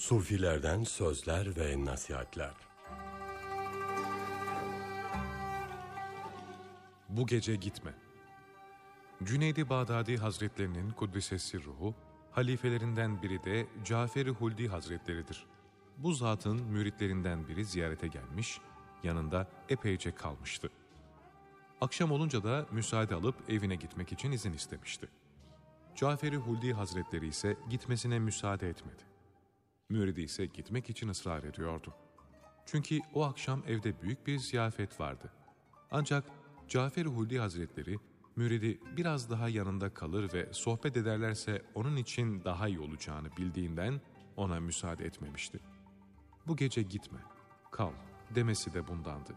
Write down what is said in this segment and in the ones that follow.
Sufilerden sözler ve nasihatler. Bu gece gitme. Cüneyd-i Bağdadi Hazretlerinin Kuddisesi ruhu, halifelerinden biri de Cafer-i Huldi Hazretleridir. Bu zatın müritlerinden biri ziyarete gelmiş, yanında epeyce kalmıştı. Akşam olunca da müsaade alıp evine gitmek için izin istemişti. Cafer-i Huldi Hazretleri ise gitmesine müsaade etmedi. Müridi ise gitmek için ısrar ediyordu. Çünkü o akşam evde büyük bir ziyafet vardı. Ancak Cafer-i Huldi Hazretleri, müridi biraz daha yanında kalır ve sohbet ederlerse onun için daha iyi olacağını bildiğinden ona müsaade etmemişti. Bu gece gitme, kal demesi de bundandı.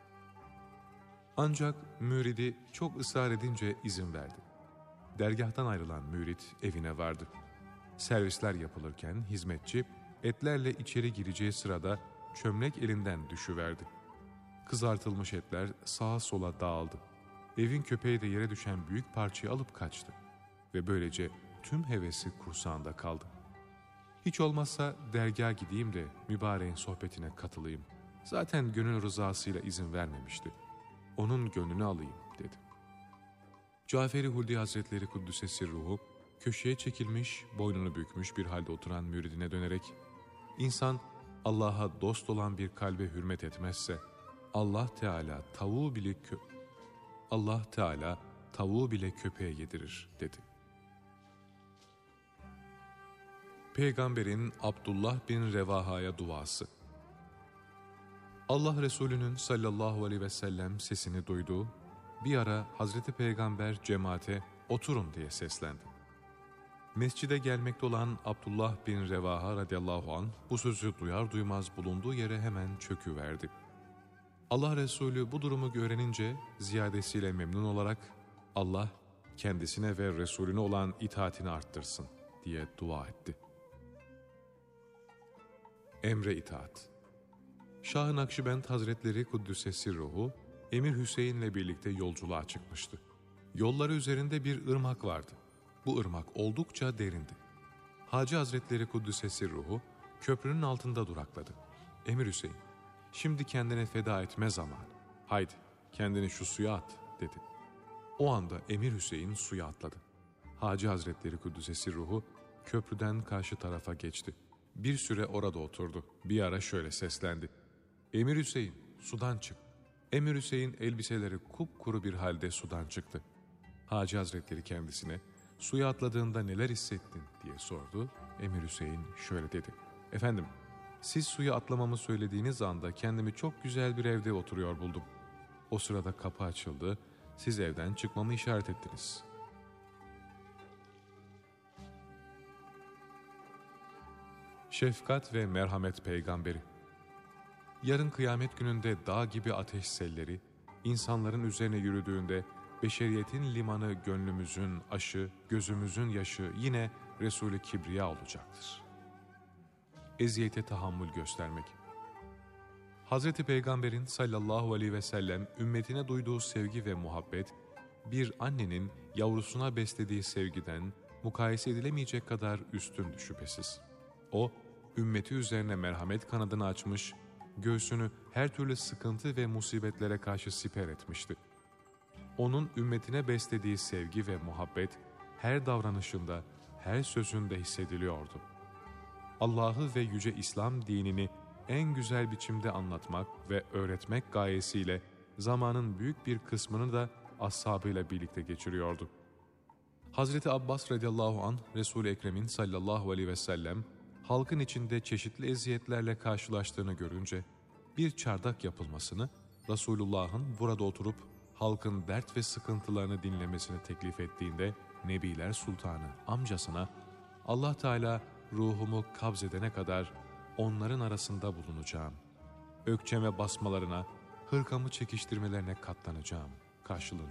Ancak müridi çok ısrar edince izin verdi. Dergahtan ayrılan mürit evine vardı. Servisler yapılırken hizmetçi etlerle içeri gireceği sırada çömlek elinden düşüverdi. Kızartılmış etler sağa sola dağıldı. Evin köpeği de yere düşen büyük parçayı alıp kaçtı. Ve böylece tüm hevesi kursağında kaldı. Hiç olmazsa dergaha gideyim de mübareğin sohbetine katılayım. Zaten gönül rızasıyla izin vermemişti. Onun gönlünü alayım dedi. Cafer-i Huldi Hazretleri Kuddüs'e ruhu, köşeye çekilmiş, boynunu bükmüş bir halde oturan müridine dönerek, İnsan Allah'a dost olan bir kalbe hürmet etmezse, Allah Teala tavuğu bile köpeğe yedirir dedi. Peygamberin Abdullah bin Revaha'ya duası. Allah Resulü'nün sallallahu aleyhi ve sellem sesini duydu. Bir ara Hazreti Peygamber cemaate oturun diye seslendi. Mescide gelmekte olan Abdullah bin Revaha radıyallahu anh bu sözü duyar duymaz bulunduğu yere hemen çöküverdi. Allah Resulü bu durumu öğrenince ziyadesiyle memnun olarak Allah kendisine ve Resulüne olan itaatini arttırsın diye dua etti. Emre itaat. Şah-ı Nakşibend Hazretleri Kuddüs'e ruhu Emir Hüseyin'le birlikte yolculuğa çıkmıştı. Yolları üzerinde bir ırmak vardı. Bu ırmak oldukça derindi. Hacı Hazretleri Kuddüs'e ruhu köprünün altında durakladı. Emir Hüseyin, şimdi kendine feda etme zamanı. Haydi kendini şu suya at dedi. O anda Emir Hüseyin suya atladı. Hacı Hazretleri Kuddüs'e ruhu köprüden karşı tarafa geçti. Bir süre orada oturdu. Bir ara şöyle seslendi. Emir Hüseyin sudan çık. Emir Hüseyin elbiseleri kupkuru bir halde sudan çıktı. Hacı Hazretleri kendisine suya atladığında neler hissettin diye sordu. Emir Hüseyin şöyle dedi. Efendim, siz suya atlamamı söylediğiniz anda kendimi çok güzel bir evde oturuyor buldum. O sırada kapı açıldı, siz evden çıkmamı işaret ettiniz. Şefkat ve merhamet peygamberi. Yarın kıyamet gününde dağ gibi ateş selleri, insanların üzerine yürüdüğünde beşeriyetin limanı gönlümüzün aşı, gözümüzün yaşı yine Resul-i Kibriya olacaktır. Eziyete tahammül göstermek. Hazreti Peygamber'in sallallahu aleyhi ve sellem ümmetine duyduğu sevgi ve muhabbet, bir annenin yavrusuna beslediği sevgiden mukayese edilemeyecek kadar üstündü şüphesiz. O, ümmeti üzerine merhamet kanadını açmış, göğsünü her türlü sıkıntı ve musibetlere karşı siper etmişti. Onun ümmetine beslediği sevgi ve muhabbet her davranışında, her sözünde hissediliyordu. Allah'ı ve yüce İslam dinini en güzel biçimde anlatmak ve öğretmek gayesiyle zamanın büyük bir kısmını da ashabıyla birlikte geçiriyordu. Hazreti Abbas radıyallahu anh Resul-i Ekrem'in sallallahu aleyhi ve sellem halkın içinde çeşitli eziyetlerle karşılaştığını görünce bir çardak yapılmasını, Resulullah'ın burada oturup halkın dert ve sıkıntılarını dinlemesini teklif ettiğinde Nebiler Sultanı amcasına Allah Teala ruhumu kabzedene kadar onların arasında bulunacağım. Ökçeme basmalarına, hırkamı çekiştirmelerine katlanacağım karşılığında